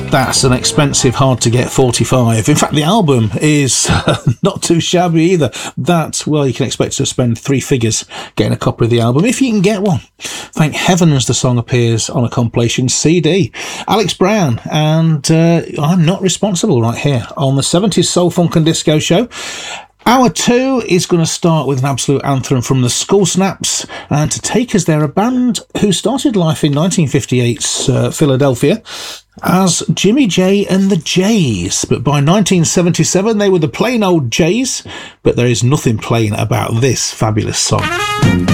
That's an expensive, hard-to-get 45. In fact, the album is not too shabby either. Well, you can expect to spend 3 figures getting a copy of the album, if you can get one. Thank heavens the song appears on a compilation CD. Alex Brown and I'm Not Responsible right here on the 70s Soul, Funk and Disco Show. Hour 2 is going to start with an absolute anthem from the Skull Snaps, and to take us there, a band who started life in 1958's Philadelphia as Jimmy J and the Jays, but by 1977 they were the plain old Jays, but there is nothing plain about this fabulous song.